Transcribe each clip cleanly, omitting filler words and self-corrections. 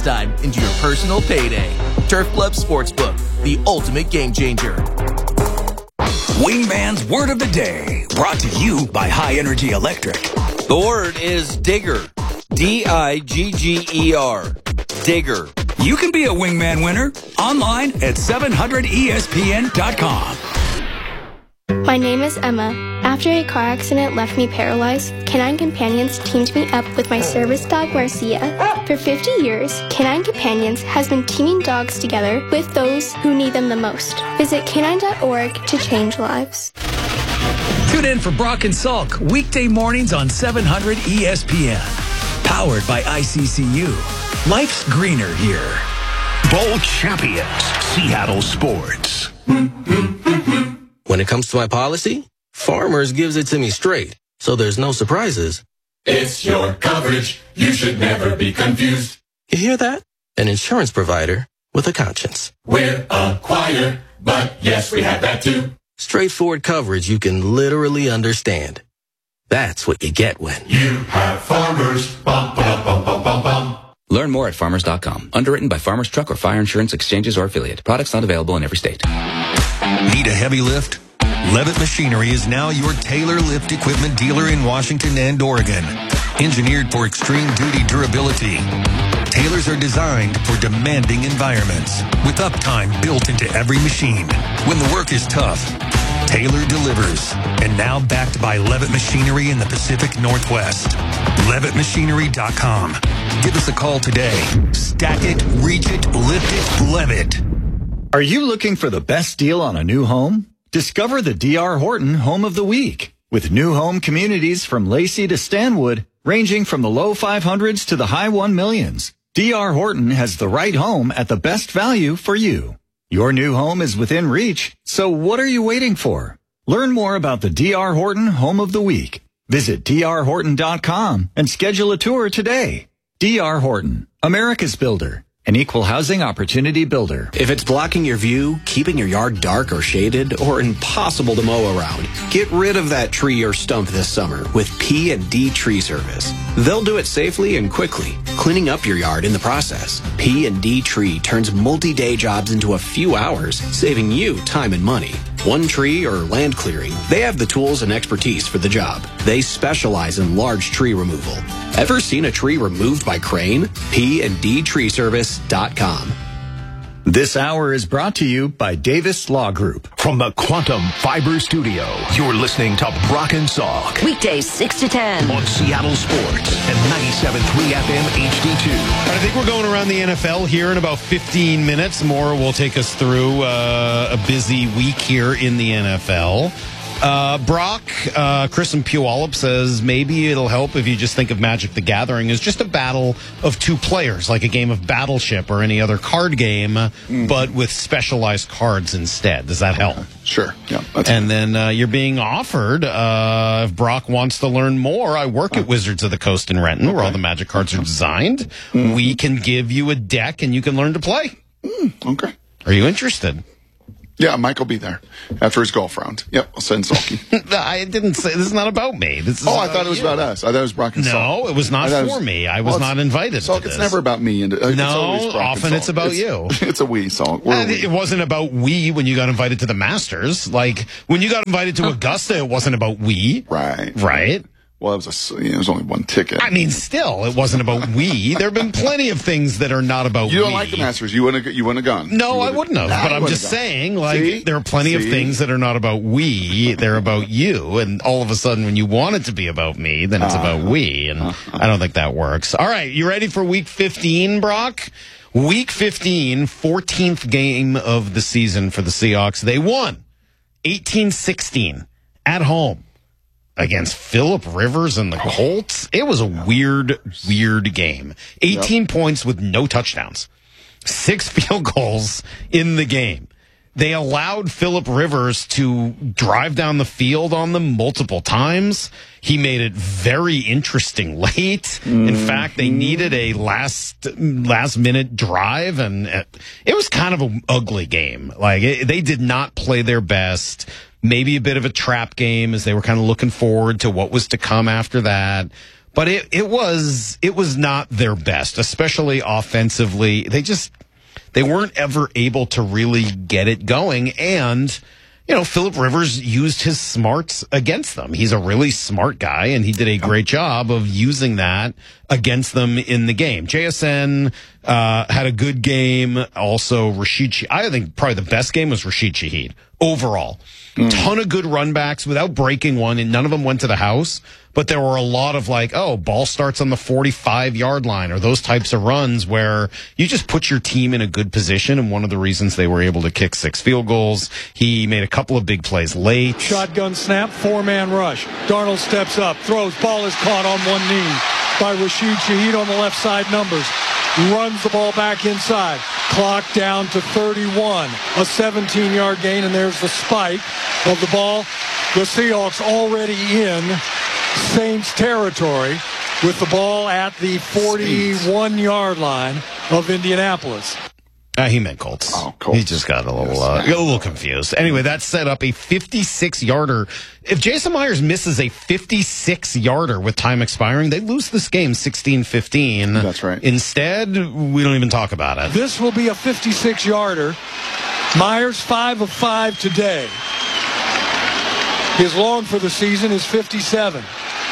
time into your personal payday. Turf Club Sportsbook, the ultimate game changer. Wingman's Word of the Day, brought to you by High Energy Electric. The word is digger. D-I-G-G-E-R. Digger. You can be a Wingman winner online at 700ESPN.com. My name is Emma. After a car accident left me paralyzed, Canine Companions teamed me up with my service dog, Marcia. For 50 years, Canine Companions has been teaming dogs together with those who need them the most. Visit canine.org to change lives. Tune in for Brock and Salk, weekday mornings on 700 ESPN. Powered by ICCU. Life's greener here. Bowl champions, Seattle Sports. When it comes to my policy, Farmers gives it to me straight, so there's no surprises. It's your coverage. You should never be confused. You hear that? An insurance provider with a conscience. We're a choir, but yes, we have that too. Straightforward coverage you can literally understand. That's what you get when you have Farmers. Bum, bum, bum, bum, bum, bum. Learn more at farmers.com. Underwritten by Farmers Truck or Fire Insurance Exchanges or Affiliate. Products not available in every state. Need a heavy lift? Levitt Machinery is now your Taylor lift equipment dealer in Washington and Oregon. Engineered for extreme duty durability, Taylors are designed for demanding environments with uptime built into every machine. When the work is tough, Taylor delivers. And now backed by Levitt Machinery in the Pacific Northwest. LevittMachinery.com. Give us a call today. Stack it, reach it, lift it, Levitt. Are you looking for the best deal on a new home? Discover the D.R. Horton Home of the Week. With new home communities from Lacey to Stanwood, ranging from the low 500s to the high 1 millions, D.R. Horton has the right home at the best value for you. Your new home is within reach, so what are you waiting for? Learn more about the D.R. Horton Home of the Week. Visit drhorton.com and schedule a tour today. D.R. Horton, America's builder. An equal housing opportunity builder. If it's blocking your view, keeping your yard dark or shaded, or impossible to mow around, get rid of that tree or stump this summer with P&D Tree Service. They'll do it safely and quickly, cleaning up your yard in the process. P&D Tree turns multi-day jobs into a few hours, saving you time and money. One tree or land clearing, they have the tools and expertise for the job. They specialize in large tree removal. Ever seen a tree removed by crane? PndTreeService.com. This hour is brought to you by Davis Law Group. From the Quantum Fiber Studio, you're listening to Brock and Salk. Weekdays 6 to 10. On Seattle Sports and 97.3 FM HD2. I think we're going around the NFL here in about 15 minutes. Maura will take us through a busy week here in the NFL. Brock, Chris and Puyallup says maybe it'll help if you just think of Magic the Gathering as just a battle of two players, like a game of Battleship or any other card game, but with specialized cards instead. Does that help? Sure. Yeah. And then you're being offered, if Brock wants to learn more, I work at Wizards of the Coast in Renton, where all the Magic cards are designed. We can give you a deck and you can learn to play. Okay. Are you interested? Yeah, Mike will be there after his golf round. Yep, I'll send Salky. I didn't say, this is not about me. This is I thought it was about us. I thought it was Brock and Salk. No, it was not for me. I was not invited Salk, to this. It's never about me. Often it's about you. It's a we, Salk. It wasn't about we when you got invited to the Masters. Like, when you got invited to Augusta, it wasn't about we. Right? Well, it was only one ticket. I mean, still, it wasn't about we. There have been plenty of things that are not about we. You don't like the Masters. You wouldn't have gone. No, I wouldn't have. But I'm just saying, there are plenty of things that are not about we. They're about you. And all of a sudden, when you want it to be about me, then it's about we. And I don't think that works. All right, you ready for Week 15, Brock? Week 15, 14th game of the season for the Seahawks. They won 18-16 at home against Phillip Rivers and the Colts. It was a weird game. 18 points with no touchdowns. 6 field goals in the game. They allowed Phillip Rivers to drive down the field on them multiple times. He made it very interesting late. In fact, they needed a last minute drive, and it was kind of an ugly game. They did not play their best. Maybe a bit of a trap game as they were kind of looking forward to what was to come after that. But it was not their best, especially offensively. They weren't ever able to really get it going. And, Phillip Rivers used his smarts against them. He's a really smart guy, and he did a great job of using that against them in the game. JSN had a good game. Also, I think probably the best game was Rashid Shaheed overall. Ton of good run backs without breaking one, and none of them went to the house. But there were a lot of ball starts on the 45-yard line, or those types of runs where you just put your team in a good position. And one of the reasons they were able to kick 6 field goals, he made a couple of big plays late. Shotgun snap, 4-man rush. Darnold steps up, throws, ball is caught on one knee by Rashid Shaheed on the left side numbers. Runs the ball back inside. Clock down to 31. A 17-yard gain, and there's the spike of the ball. The Seahawks already in Saints territory with the ball at the 41-yard line of Indianapolis. He meant Colts. Oh, Colts. He just got a little confused. Anyway, that set up a 56-yarder. If Jason Myers misses a 56-yarder with time expiring, they lose this game 16-15. That's right. Instead, we don't even talk about it. This will be a 56-yarder. Myers 5 of 5 today. His long for the season is 57.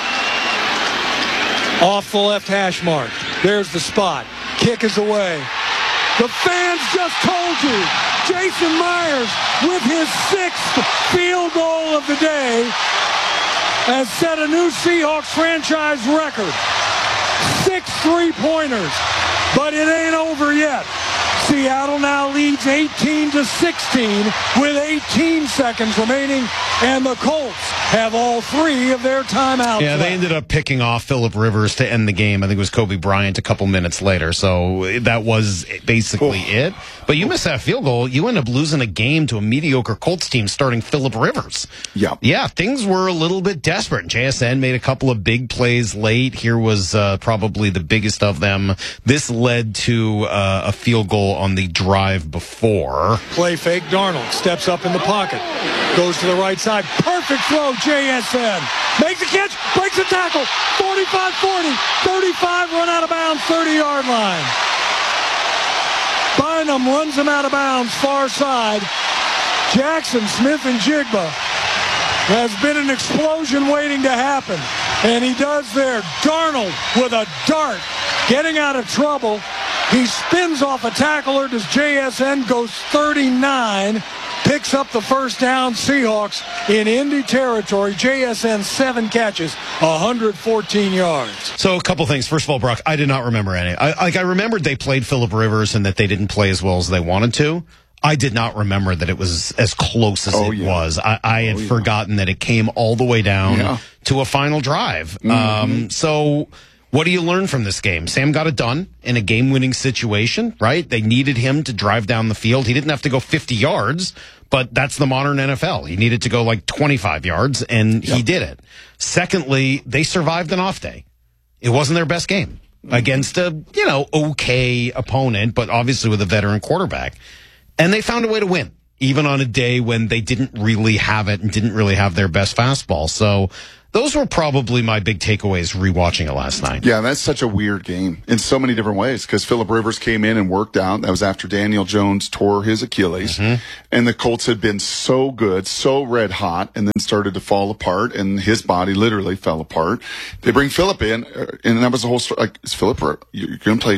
Off the left hash mark. There's the spot. Kick is away. The fans just told you, Jason Myers, with his 6th field goal of the day, has set a new Seahawks franchise record. 6 3-pointers, but it ain't over yet. Seattle now leads 18-16 with 18 seconds remaining, and the Colts have all 3 of their timeouts. Yeah, they ended up picking off Phillip Rivers to end the game. I think it was Kobe Bryant a couple minutes later, so that was basically it. But you miss that field goal, you end up losing a game to a mediocre Colts team starting Phillip Rivers. Yeah, things were a little bit desperate. JSN made a couple of big plays late. Here was probably the biggest of them. This led to a field goal on the drive before. Play fake, Darnold steps up in the pocket, goes to the right side, perfect throw, JSN makes a catch, breaks a tackle, 45-40, 35, run out of bounds, 30-yard line. Bynum runs him out of bounds, far side. Jackson, Smith, and Jigba has been an explosion waiting to happen, and he does there. Darnold with a dart, getting out of trouble. He spins off a tackler. Does JSN, goes 39, picks up the first down. Seahawks in Indy territory. JSN 7 catches, 114 yards. So a couple things. First of all, Brock, I did not remember any. I remembered they played Phillip Rivers and that they didn't play as well as they wanted to. I did not remember that it was as close as it was. I had forgotten that it came all the way down to a final drive. So what do you learn from this game? Sam got it done in a game-winning situation, right? They needed him to drive down the field. He didn't have to go 50 yards, but that's the modern NFL. He needed to go 25 yards, and he did it. Secondly, they survived an off day. It wasn't their best game against a, okay opponent, but obviously with a veteran quarterback. And they found a way to win, even on a day when they didn't really have it and didn't really have their best fastball. So those were probably my big takeaways rewatching it last night. Yeah, that's such a weird game in so many different ways because Phillip Rivers came in and worked out. That was after Daniel Jones tore his Achilles. And the Colts had been so good, so red hot, and then started to fall apart, and his body literally fell apart. They bring Phillip in, and that was the whole story. Is Phillip, you're going to play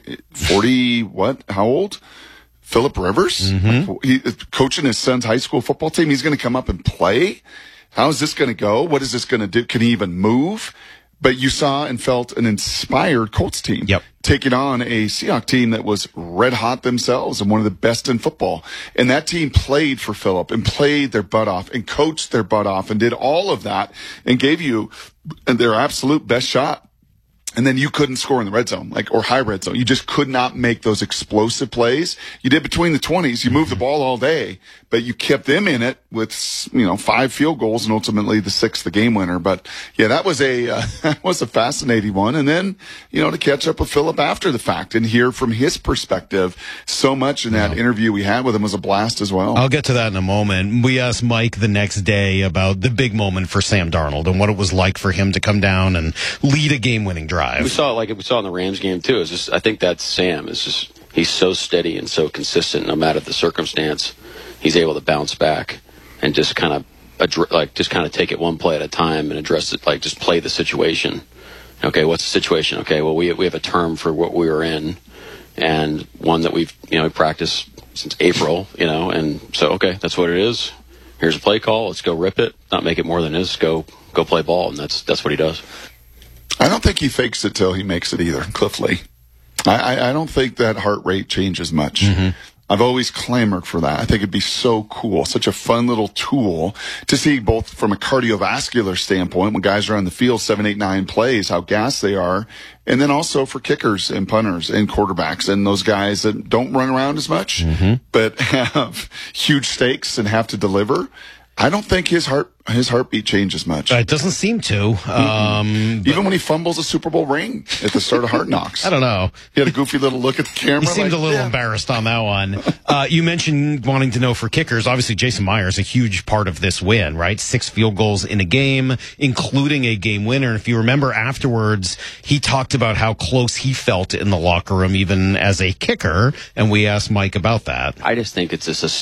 40, what? How old? Phillip Rivers? He coaching his son's high school football team. He's going to come up and play? How is this going to go? What is this going to do? Can he even move? But you saw and felt an inspired Colts team taking on a Seahawks team that was red hot themselves and one of the best in football. And that team played for Phillip and played their butt off and coached their butt off and did all of that and gave you their absolute best shot. And then you couldn't score in the red zone, or high red zone. You just could not make those explosive plays. You did between the 20s. You moved the ball all day, but you kept them in it with 5 field goals and ultimately the 6th, the game winner. But yeah, that was a fascinating one. And then, to catch up with Philip after the fact and hear from his perspective, so much in that interview we had with him was a blast as well. I'll get to that in a moment. We asked Mike the next day about the big moment for Sam Darnold and what it was like for him to come down and lead a game-winning drive. We saw it in the Rams game too. I think that's Sam. He's so steady and so consistent no matter the circumstance. He's able to bounce back and just kind of take it one play at a time and address it, just play the situation. Okay, what's the situation? Okay, well, we have a term for what we were in, and one that we've practiced since April, and so okay, that's what it is. Here's a play call. Let's go rip it. Not make it more than it is. Go play ball, and that's what he does. I don't think he fakes it till he makes it either, Cliff Lee. I don't think that heart rate changes much. Mm-hmm. I've always clamored for that. I think it'd be so cool, such a fun little tool to see both from a cardiovascular standpoint when guys are on the field 7, 8, 9 plays, how gassed they are, and then also for kickers and punters and quarterbacks and those guys that don't run around as much, but have huge stakes and have to deliver. I don't think his heartbeat changes much. It doesn't seem to. Even when he fumbles a Super Bowl ring at the start of Hard Knocks. I don't know. He had a goofy little look at the camera. He seemed a little embarrassed on that one. You mentioned wanting to know for kickers. Obviously, Jason Myers, a huge part of this win, right? 6 field goals in a game, including a game winner. And if you remember afterwards, he talked about how close he felt in the locker room, even as a kicker. And we asked Mike about that. I just think it's just a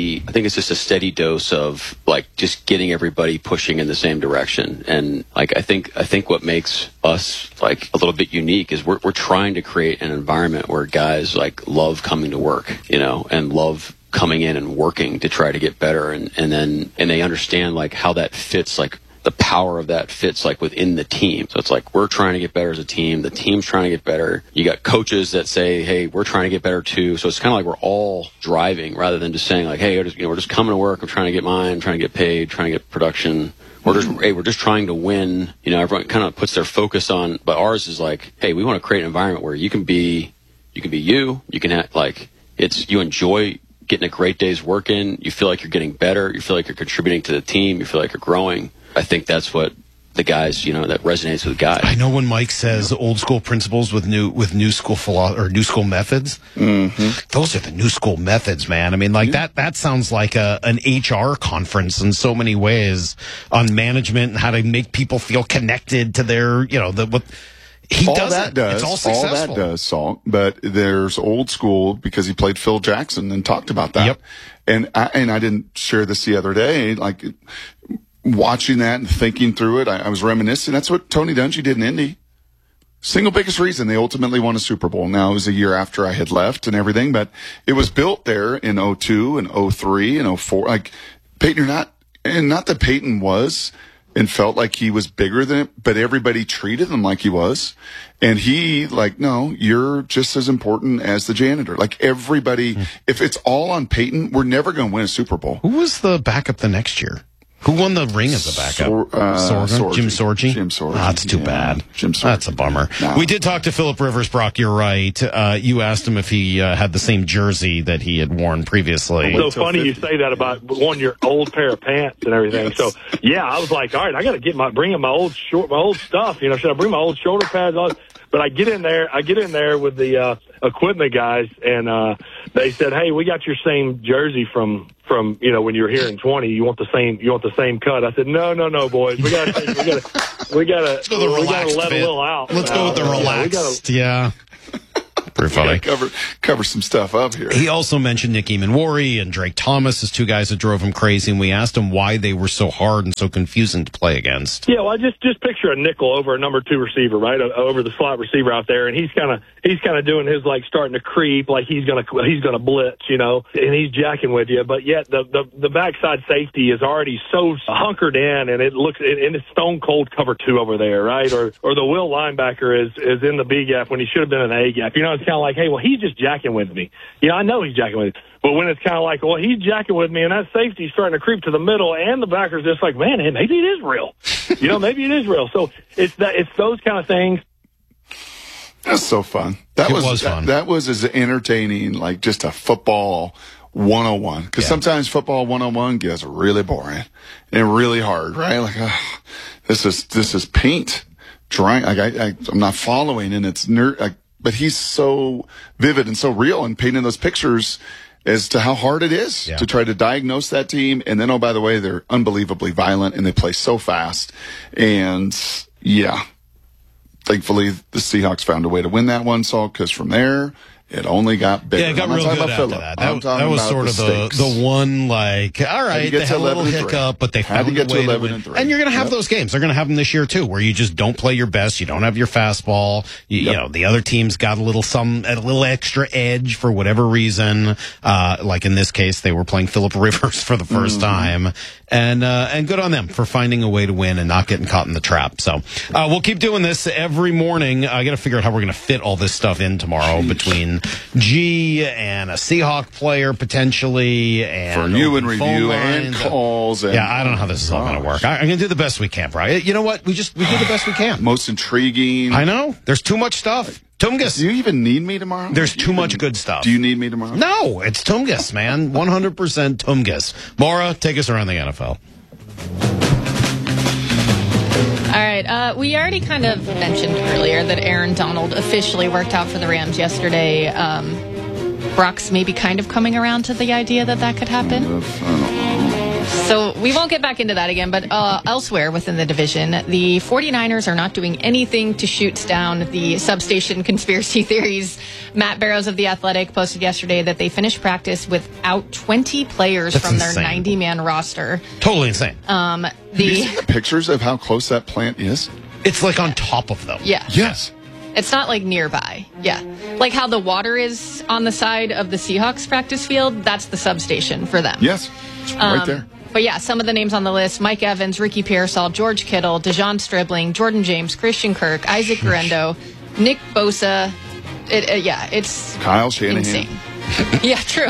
steady dose of just getting everybody pushing in the same direction. And I think what makes us a little bit unique is we're trying to create an environment where guys love coming to work, and love coming in and working to try to get better, and they understand how that fits, the power of that fits within the team. So it's we're trying to get better as a team. The team's trying to get better. You got coaches that say, hey, we're trying to get better too. So it's kind of we're all driving rather than just saying hey, we're just coming to work. I'm trying to get mine. I'm trying to get paid, trying to get production. We're just trying to win. Everyone kind of puts their focus on, but ours is hey, we want to create an environment where you can be you. You can have you enjoy getting a great day's work in. You feel like you're getting better. You feel like you're contributing to the team. You feel like you're growing. I think that's what the guys, that resonates with guys. I know when Mike says old school principles with new school or new school methods. Mm-hmm. Those are the new school methods, man. I mean, that sounds like an HR conference in so many ways on management and how to make people feel connected to their, what he does. It's all successful. All that does, Salt. But there's old school because he played Phil Jackson and talked about that. Yep. And I didn't share this the other day, watching that and thinking through it, I was reminiscing. That's what Tony Dungy did in Indy. Single biggest reason they ultimately won a Super Bowl. Now, it was a year after I had left and everything, but it was built there in 02 and 03 and 04. Peyton, not that Peyton was and felt like he was bigger than it, but everybody treated him like he was. And he, no, you're just as important as the janitor. Everybody, if it's all on Peyton, we're never going to win a Super Bowl. Who was the backup the next year? Who won the ring as a backup? Jim Sorgi? Jim Sorgi. That's too bad. Jim Sorgi. That's a bummer. No. We did talk to Philip Rivers, Brock. You're right. You asked him if he had the same jersey that he had worn previously. It's so funny you say that about your old pair of pants and everything. Yes. So, yeah, I was like, all right, I got to bring in my old stuff. Should I bring my old shoulder pads on? But I get in there with the equipment guys, and they said, "Hey, we got your same jersey from when you were here in 20. You want the same cut?" I said, "No, boys. We gotta let a little out. Let's go with the relaxed." Yeah. Pretty funny. Cover some stuff up here. He also mentioned Nick Eamon-Wari and Drake Thomas as 2 guys that drove him crazy, and we asked him why they were so hard and so confusing to play against. Yeah, well, I just picture a nickel over a number 2 receiver, right, over the slot receiver out there, and he's kind of doing his starting to creep, he's gonna blitz, and he's jacking with you, but yet the backside safety is already so hunkered in, and it's stone cold cover 2 over there, right, or the will linebacker is in the B gap when he should have been in the A gap, It's kind of hey, well, he's just jacking with me. I know he's jacking with me. But when it's kind of well, he's jacking with me, and that safety's starting to creep to the middle, and the backer's just man, maybe it is real. Maybe it is real. So it's those kind of things. That's so fun. That was fun. That was as entertaining, just a football 101. Because sometimes football 101 gets really boring and really hard, right? Like, this is paint drawing. Like I'm not following, and it's but he's so vivid and so real and painting those pictures as to how hard it is to try to diagnose that team. And then, oh, by the way, they're unbelievably violent and they play so fast. And thankfully the Seahawks found a way to win that one, Saul, because from there, it only got bigger. Yeah, it got real good after that. That was sort of the one, like, all right, they had a little hiccup, but they found a way to win. And you're going to have those games. They're going to have them this year, too, where you just don't play your best. You don't have your fastball. You know, the other team's got a little extra edge for whatever reason. Like in this case, they were playing Phillip Rivers for the first time. And good on them for finding a way to win and not getting caught in the trap. So, we'll keep doing this every morning. I got to figure out how we're going to fit all this stuff in tomorrow between G and a Seahawk player potentially, and for you and review and calls. And, I don't know how this is all going to work. I'm going to do the best we can, Brian. You know what? We do the best we can. Most intriguing. I know. There's too much stuff. Tungus. Do you even need me tomorrow? There's too much good stuff. Do you need me tomorrow? No, it's Tungus, man. 100% Tungus. Maura, take us around the NFL. All right. We already kind of mentioned earlier that Aaron Donald officially worked out for the Rams yesterday. Brock's maybe kind of coming around to the idea that could happen. So we won't get back into that again, but elsewhere within the division, the 49ers are not doing anything to shoot down the substation conspiracy theories. Matt Barrows of The Athletic posted yesterday that they finished practice without 20 players from their 90-man roster. Totally insane. Have you seen the pictures of how close that plant is? It's like on top of them. Yeah. Yes. It's not like nearby. Yeah. Like how the water is on the side of the Seahawks practice field, that's the substation for them. Yes. It's right there. But yeah, some of the names on the list: Mike Evans, Ricky Pearsall, George Kittle, Dejon Stribling, Jordan James, Christian Kirk, Isaac Guerrero, Nick Bosa. It's Kyle Shanahan. Insane. Yeah, true.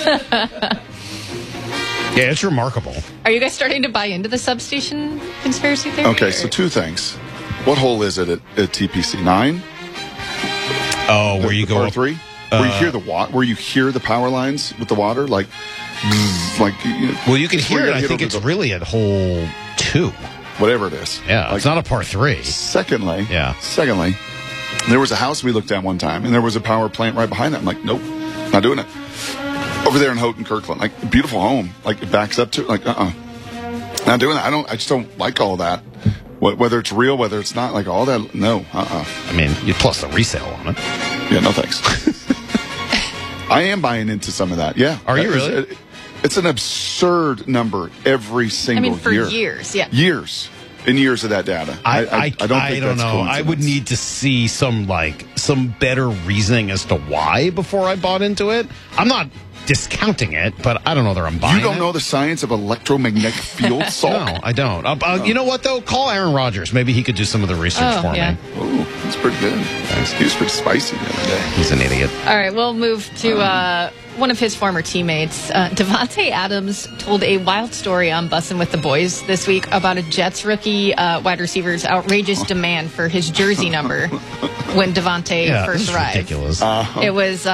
Yeah, it's remarkable. Are you guys starting to buy into the substation conspiracy theory? Okay, so two things. What hole is it at TPC? 9? Oh, where you go up 3? Where you hear where you hear the power lines with the water, like. Well, you can hear it. I think it's really at hole 2. Whatever it is. Yeah, it's not a par 3. Secondly, there was a house we looked at one time, and there was a power plant right behind that. I'm like, nope, not doing it. Over there in Houghton, Kirkland, like, beautiful home. Like, it backs up to it. Like, not doing that. I just don't like all that. Whether it's real, whether it's not, like, all that, no, I mean, you plus the resale on it. Yeah, no thanks. I am buying into some of that, yeah. Are you really? It's an absurd number every single year. For years, yeah. Years and years of that data. I don't think I don't know. I would need to see some better reasoning as to why before I bought into it. I'm not discounting it, but I don't know that I'm buying it. You don't know the science of electromagnetic field, Saul? No, I don't. You know what, though? Call Aaron Rodgers. Maybe he could do some of the research for me. Oh, that's pretty good. Thanks. He was pretty spicy the other day. He's an idiot. All right, we'll move to one of his former teammates. Davante Adams told a wild story on Bussin' with the Boys this week about a Jets rookie wide receiver's outrageous demand for his jersey number when Davante first arrived. Ridiculous. It was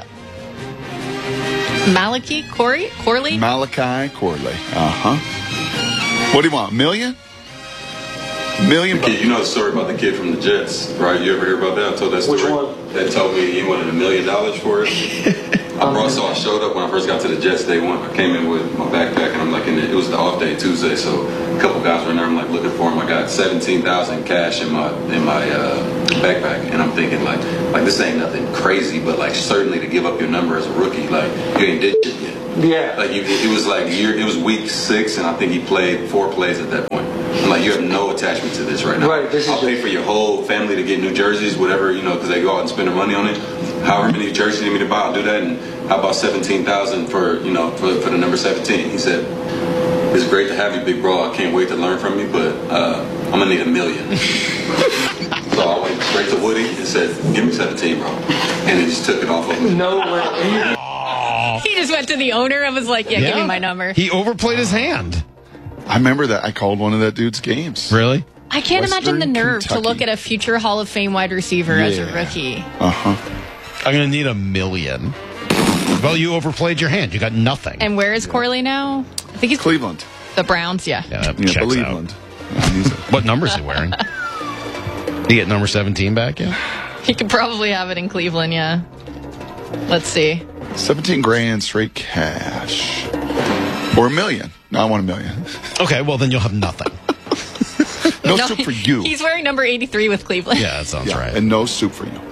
Malachi Corley? Malachi Corley. What do you want? $1 million? $1 million? Okay, you know the story about the kid from the Jets, right? You ever hear about that? I told that story. Which one? That told me he wanted $1 million for it. I showed up when I first got to the Jets day one. I came in with my backpack, and I'm like, it was the off day Tuesday, so a couple guys were in there. I'm like looking for him. I got $17,000 cash in my backpack, and I'm thinking like this ain't nothing crazy, but like certainly to give up your number as a rookie, like you ain't did shit yet. Yeah. Like it was like it was week 6, and I think he played 4 plays at that point. I'm like, you have no attachment to this right now. Right. I'll pay for your whole family to get new jerseys, whatever, because they go out and spend their money on it. However many jerseys you need me to buy, I'll do that. And how about $17,000 for the number 17? He said, it's great to have you, big bro. I can't wait to learn from you, but I'm gonna need $1 million. So I went straight to Woody and said, give me 17, bro. And he just took it off of me. No way. He just went to the owner and was like, give me my number. He overplayed his hand. I remember that. I called one of that dude's games. Really? I can't imagine the nerve Kentucky. to look at a future Hall of Fame wide receiver as a rookie. I'm going to need $1 million. Well, you overplayed your hand. You got nothing. And where is Corley now? I think he's Cleveland. The Browns, yeah. Yeah, that checks Cleveland. out. What number is he wearing? Did he get number 17 back yet? He could probably have it in Cleveland, yeah. Let's see. 17 grand straight cash. Or $1 million. No, I want $1 million. Okay, well, then you'll have nothing. No soup for you. He's wearing number 83 with Cleveland. Yeah, that sounds right. And no soup for you.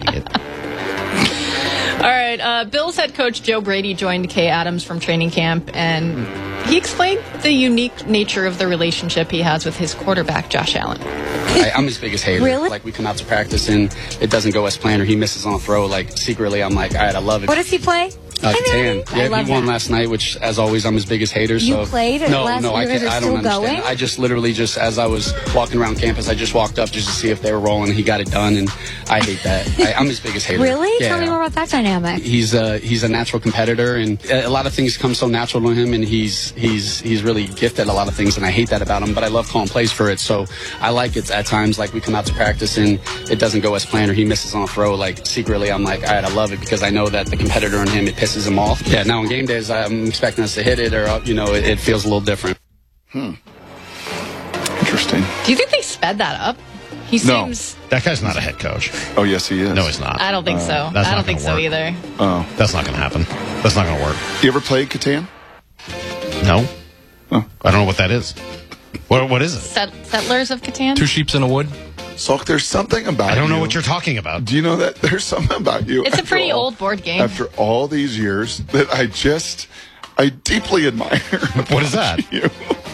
All right. Bills head coach Joe Brady joined Kay Adams from training camp, and he explained the unique nature of the relationship he has with his quarterback, Josh Allen. I'm his biggest hater. Really? Like, we come out to practice and it doesn't go as planned, or he misses on a throw. Like, secretly, I'm like, all right, I love it. What does he play? Catan. I Yeah, love he won that. last night, which, as always, I'm his biggest hater. You So played no, last no, I year? can't. They're I don't still understand. going? I just literally as I was walking around campus, I just walked up just to see if they were rolling. He got it done, and I hate that. I'm his biggest hater. Really? Yeah. Tell me more about that dynamic. He's a natural competitor, and a lot of things come so natural to him, and he's really gifted at a lot of things, and I hate that about him, but I love calling plays for it. So I like it at times, like we come out to practice and it doesn't go as planned, or he misses on a throw. Like, secretly, I'm like, all right, I love it, because I know that the competitor in him, it pisses him off. Yeah, now on game days, I'm expecting us to hit it, or it feels a little different. Interesting. Do you think they sped that up? He seems. That guy's not a head coach. Oh, yes, he is. No, he's not. I don't think so. I don't think so either. Oh. That's not going to happen. That's not going to work. You ever played Catan? No. Oh. I don't know what that is. What is it? Settlers of Catan? Two sheeps in a wood? Salk, there's something about you. I don't know what you're talking about. Do you know that there's something about you? It's a pretty old board game. After all these years that I deeply admire. What is that? You.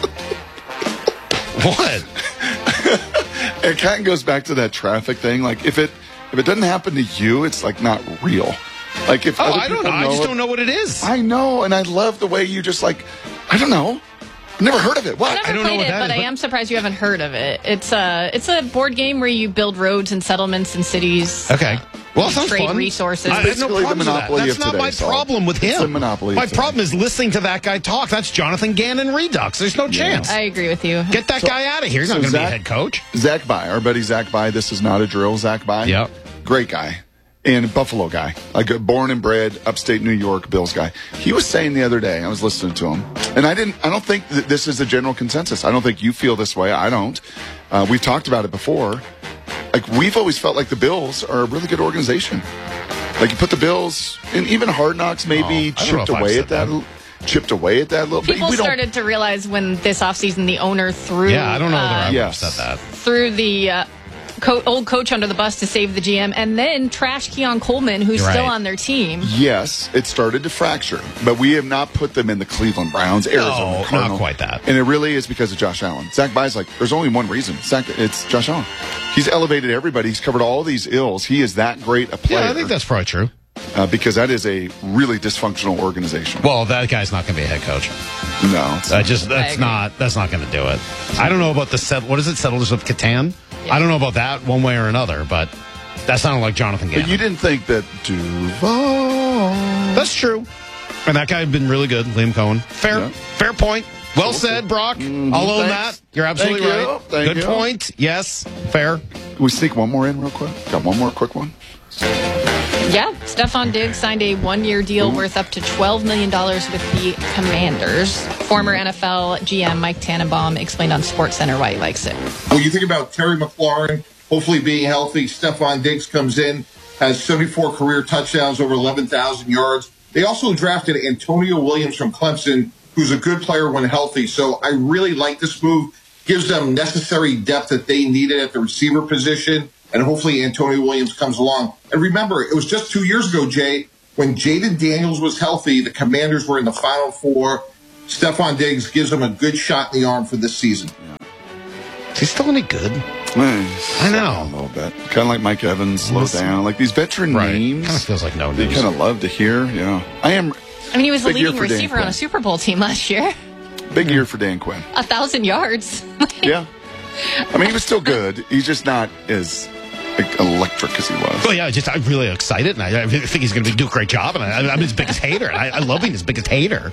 What? It kind of goes back to that traffic thing. Like, if it doesn't happen to you, it's like not real. Like, if other I don't people know. I just it- don't know what it is. I know, and I love the way you just like, I don't know. I've never heard of it. What? I've never played it, but I am surprised you haven't heard of it. It's a board game where you build roads and settlements and cities. Okay. Well, sounds trade fun. resources. I have no problem with that. That's not my problem with him. It's the monopoly My of problem is listening to that guy talk. That's Jonathan Gannon Redux. There's no chance. I agree with you. Get that guy out of here. He's not going to be a head coach. Zach By, our buddy Zach By. This is not a drill. Zach By. Yep. Great guy. And Buffalo guy. Like, born and bred, upstate New York, Bills guy. He was saying the other day, I was listening to him, and I don't think that this is a general consensus. I don't think you feel this way. I don't. We've talked about it before. Like, we've always felt like the Bills are a really good organization. Like, you put the Bills, and even Hard Knocks maybe chipped away at that a little bit. People started to realize when this offseason the owner threw Yeah, I don't know whether I said that. threw the old coach under the bus to save the GM, and then trash Keon Coleman, who's You're still right. on their team. Yes, it started to fracture, but we have not put them in the Cleveland Browns, Arizona not Cardinals. quite that. And it really is because of Josh Allen. Zach By's like, there's only one reason. It's Josh Allen. He's elevated everybody. He's covered all these ills. He is that great a player. Yeah, I think that's probably true. Because that is a really dysfunctional organization. Well, that guy's not going to be a head coach. No, that's not going to do it. I don't know about what is it, Settlers of Catan? Yeah. I don't know about that one way or another, but that sounded like Jonathan Gannon. But you didn't think that Duval. That's true. And that guy had been really good, Liam Cohen. Fair point. Well said, Brock. I'll own that. You're absolutely right. Good point. Yes, fair. Can we sneak one more in real quick? Got one more quick one? Yeah, Stephon Diggs signed a one-year deal worth up to $12 million with the Commanders. Former NFL GM Mike Tannenbaum explained on SportsCenter why he likes it. When you think about Terry McLaurin hopefully being healthy, Stephon Diggs comes in, has 74 career touchdowns, over 11,000 yards. They also drafted Antonio Williams from Clemson, who's a good player when healthy. So I really like this move. Gives them necessary depth that they needed at the receiver position. And hopefully Antonio Williams comes along. And remember, it was just 2 years ago, Jay, when Jaden Daniels was healthy, the Commanders were in the Final Four. Stephon Diggs gives them a good shot in the arm for this season. Is he still any good? I know. A little bit. Kind of like Mike Evans, slow down. Like these veteran names. Kind of feels like no You news. kind of love to hear. Yeah. I am. I mean, he was the Big year leading for Dan receiver on Quinn. a Super Bowl team last year. Big year for Dan Quinn. 1,000 yards. Yeah. I mean, he was still good. He's just not as electric as he was. Well, yeah, I'm really excited, and I think he's going to do a great job, and I'm his biggest hater. And I love being his biggest hater.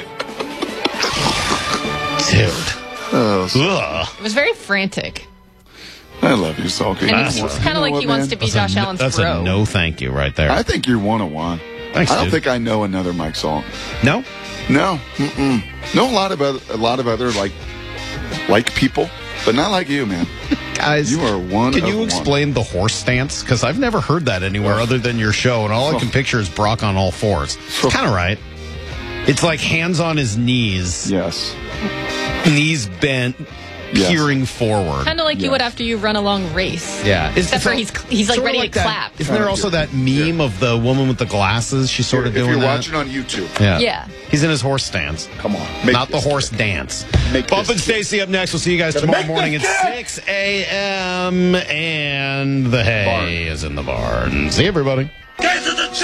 Dude. Ugh. It was very frantic. I love you, Salky. And it's kind of like he wants to be Josh Allen's That's bro. a no thank you right there. I think you're 101. Thanks, I don't dude. think I know another Mike Salt. No? No. Mm-mm. Know a lot of other like people, but not like you, man. Guys, you are one. Can you explain the horse stance? Because I've never heard that anywhere other than your show, and all I can picture is Brock on all fours. It's kind of right. It's like hands on his knees. Yes. Knees bent, peering forward. Kind of like you would after you run a long race. Yeah. Except for he's like sort of ready like to that- clap. Isn't there also that meme of the woman with the glasses? She's sort of doing If you're that. watching on YouTube, Yeah. He's in his horse stance. Come on. Not the horse dance. Bump and Stacy up next. We'll see you guys tomorrow morning at 6 a.m. And the hay is in the barn. See you, everybody.